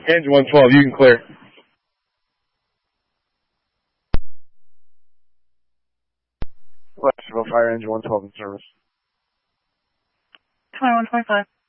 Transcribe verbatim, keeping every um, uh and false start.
Engine one twelve, you can clear. Flexible Fire Engine one twelve in service. twenty-one twenty-five.